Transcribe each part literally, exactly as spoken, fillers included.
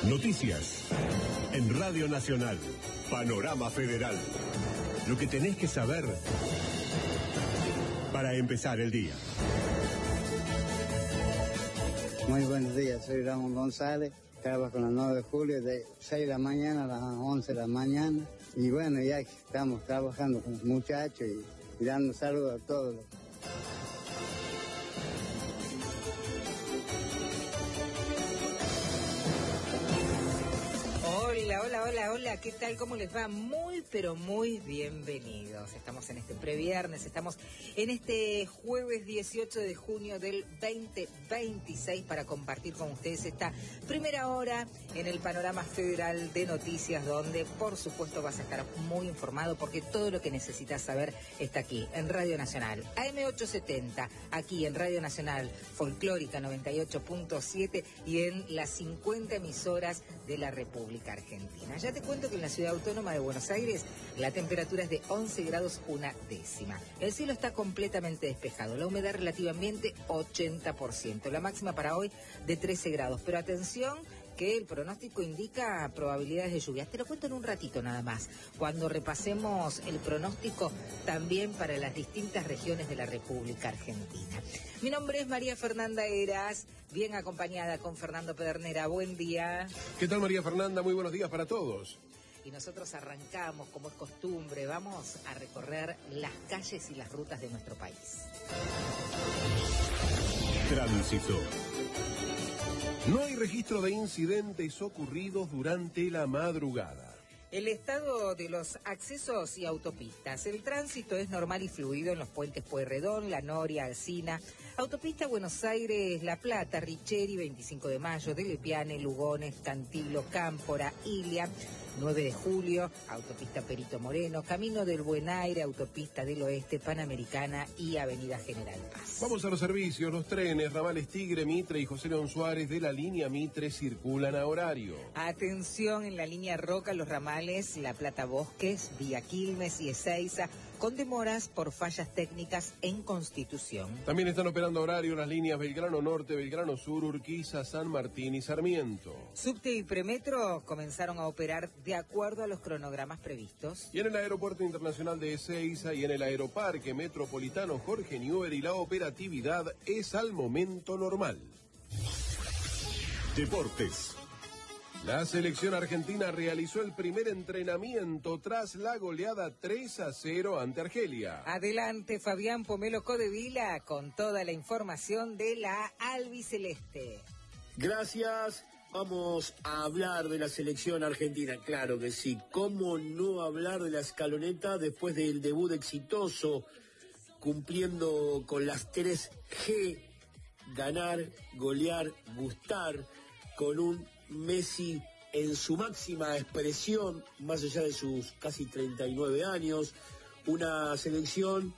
Noticias en Radio Nacional, Panorama Federal. Lo que tenés que saber para empezar el día. Muy buenos días, soy Ramón González, trabajo con la nueve de julio de seis de la mañana a las once de la mañana. Y bueno, ya estamos trabajando con los muchachos y, y dando saludos a todos. Hola, hola, hola, hola, ¿qué tal? ¿Cómo les va? Muy, pero muy bienvenidos. Estamos en este previernes, estamos en este jueves dieciocho de junio del veinte veintiséis para compartir con ustedes esta primera hora en el Panorama Federal de Noticias, donde por supuesto vas a estar muy informado porque todo lo que necesitas saber está aquí, en Radio Nacional. A M ochocientos setenta, aquí en Radio Nacional, Folclórica noventa y ocho punto siete y en las cincuenta emisoras de la República Argentina. Ya te cuento que en la Ciudad Autónoma de Buenos Aires la temperatura es de once grados una décima. El cielo está completamente despejado, la humedad relativa ambiente ochenta por ciento, la máxima para hoy de trece grados. Pero atención, que el pronóstico indica probabilidades de lluvias. Te lo cuento en un ratito nada más, cuando repasemos el pronóstico también para las distintas regiones de la República Argentina. Mi nombre es María Fernanda Heras, bien acompañada con Fernando Pedernera. Buen día. ¿Qué tal, María Fernanda? Muy buenos días para todos. Y nosotros arrancamos, como es costumbre, vamos a recorrer las calles y las rutas de nuestro país. Tránsito. No hay registro de incidentes ocurridos durante la madrugada. El estado de los accesos y autopistas. El tránsito es normal y fluido en los puentes Pueyrredón, La Noria, Alsina, autopista Buenos Aires, La Plata, Richeri, veinticinco de mayo, de Lepiane, Lugones, Cantilo, Cámpora, Ilia, nueve de julio, autopista Perito Moreno, Camino del Buen Aire, autopista del Oeste, Panamericana y Avenida General Paz. Vamos a los servicios. Los trenes, ramales Tigre, Mitre y José León Suárez de la línea Mitre circulan a horario. Atención, en la línea Roca, los ramales La Plata Bosques, Vía Quilmes y Ezeiza, con demoras por fallas técnicas en Constitución. También están operando a horario las líneas Belgrano Norte, Belgrano Sur, Urquiza, San Martín y Sarmiento. Subte y Premetro comenzaron a operar de acuerdo a los cronogramas previstos. Y en el Aeropuerto Internacional de Ezeiza y en el Aeroparque Metropolitano Jorge Newbery la operatividad es al momento normal. Deportes. La selección argentina realizó el primer entrenamiento tras la goleada tres a cero ante Argelia. Adelante, Fabián Pomelo Codevila con toda la información de la albiceleste. Gracias. Vamos a hablar de la selección argentina, claro que sí. ¿Cómo no hablar de la escaloneta después del debut exitoso, cumpliendo con las tres G, ganar, golear, gustar, con un Messi en su máxima expresión, más allá de sus casi treinta y nueve años, una selección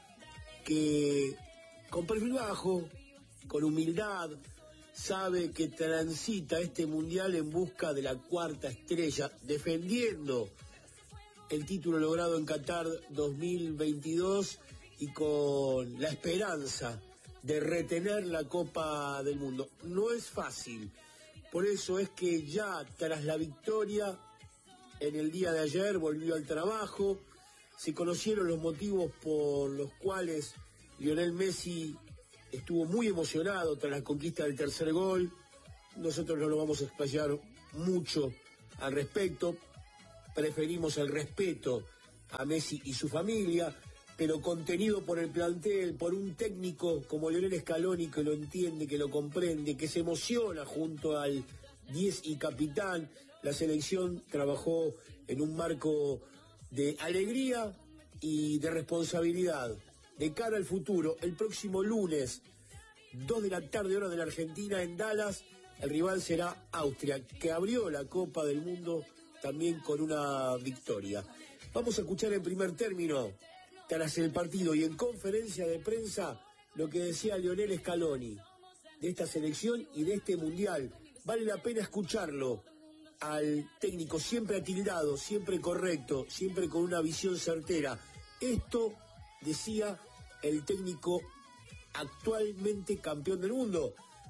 que con perfil bajo, con humildad, sabe que transita este mundial en busca de la cuarta estrella, defendiendo el título logrado en Qatar dos mil veintidós y con la esperanza de retener la Copa del Mundo. No es fácil, por eso es que ya tras la victoria en el día de ayer volvió al trabajo, se conocieron los motivos por los cuales Lionel Messi estuvo muy emocionado tras la conquista del tercer gol. Nosotros no lo vamos a explayar mucho al respecto, preferimos el respeto a Messi y su familia, pero contenido por el plantel, por un técnico como Lionel Scaloni que lo entiende, que lo comprende, que se emociona junto al diez y capitán. La selección trabajó en un marco de alegría y de responsabilidad. De cara al futuro, el próximo lunes, dos de la tarde, hora de la Argentina, en Dallas, el rival será Austria, que abrió la Copa del Mundo también con una victoria. Vamos a escuchar en primer término, tras el partido y en conferencia de prensa, lo que decía Lionel Scaloni de esta selección y de este mundial. Vale la pena escucharlo al técnico, siempre atildado, siempre correcto, siempre con una visión certera. Esto decía el técnico actualmente campeón del mundo,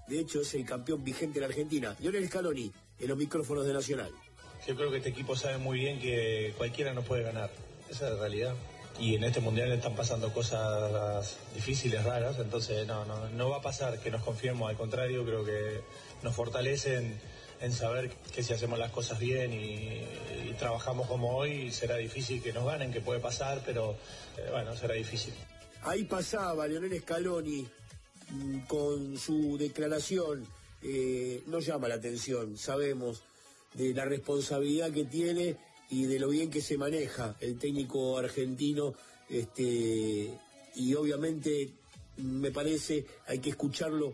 de hecho es el campeón vigente de la Argentina. Lionel Scaloni, en los micrófonos de Nacional. Yo creo que este equipo sabe muy bien que cualquiera nos puede ganar, esa es la realidad. Y en este mundial están pasando cosas difíciles, raras, entonces no, no, no va a pasar que nos confiemos, al contrario, creo que nos fortalecen en saber que si hacemos las cosas bien y, y trabajamos como hoy, será difícil que nos ganen, que puede pasar, pero eh, bueno, será difícil. Ahí pasaba Lionel Scaloni mmm, con su declaración, eh, no llama la atención, sabemos de la responsabilidad que tiene y de lo bien que se maneja el técnico argentino, este, y obviamente me parece hay que escucharlo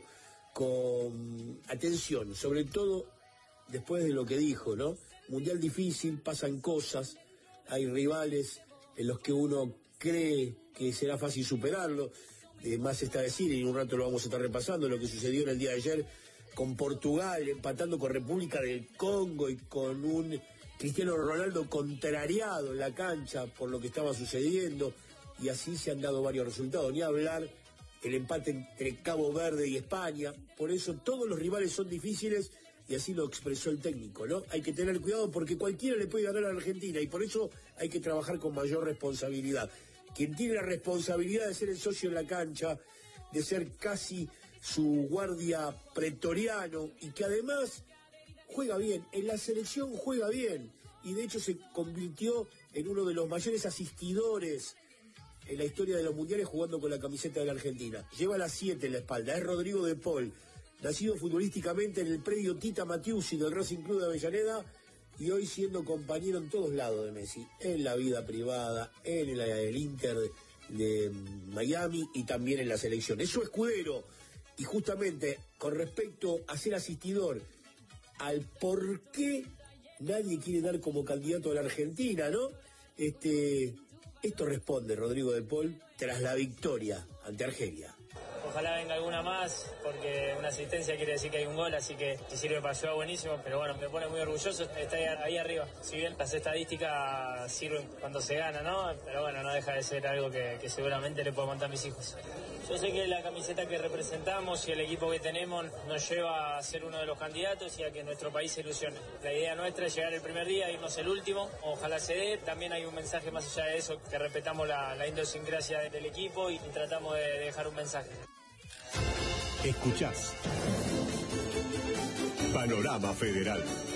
con atención, sobre todo después de lo que dijo, ¿no? Mundial difícil, pasan cosas, hay rivales en los que uno cree que será fácil superarlo, eh, más está decir, y en un rato lo vamos a estar repasando, lo que sucedió en el día de ayer con Portugal, empatando con República del Congo y con un Cristiano Ronaldo contrariado en la cancha por lo que estaba sucediendo, y así se han dado varios resultados, ni hablar el empate entre Cabo Verde y España. Por eso todos los rivales son difíciles, y así lo expresó el técnico, ¿no? Hay que tener cuidado porque cualquiera le puede ganar a la Argentina, y por eso hay que trabajar con mayor responsabilidad. Quien tiene la responsabilidad de ser el socio en la cancha, de ser casi su guardia pretoriano, y que además juega bien, en la selección juega bien, y de hecho se convirtió en uno de los mayores asistidores en la historia de los mundiales jugando con la camiseta de la Argentina. Lleva las siete en la espalda, es Rodrigo de Paul, nacido futbolísticamente en el predio Tita Matiusi del Racing Club de Avellaneda, y hoy siendo compañero en todos lados de Messi, en la vida privada, en el, el Inter de, de Miami y también en la selección. Es su escudero, y justamente con respecto a ser asistidor, al por qué nadie quiere dar como candidato a la Argentina, ¿no? Este, esto responde Rodrigo de Paul tras la victoria ante Argelia. Ojalá venga alguna más, porque una asistencia quiere decir que hay un gol, así que si sirve para ayudar, buenísimo, pero bueno, me pone muy orgulloso estar ahí, ahí arriba. Si bien las estadísticas sirven cuando se gana, ¿no? Pero bueno, no deja de ser algo que, que seguramente le puedo contar a mis hijos. Yo sé que la camiseta que representamos y el equipo que tenemos nos lleva a ser uno de los candidatos y a que nuestro país se ilusione. La idea nuestra es llegar el primer día, irnos el último, ojalá se dé. También hay un mensaje más allá de eso, que respetamos la, la idiosincrasia del equipo y tratamos de, de dejar un mensaje. Escuchás Panorama Federal.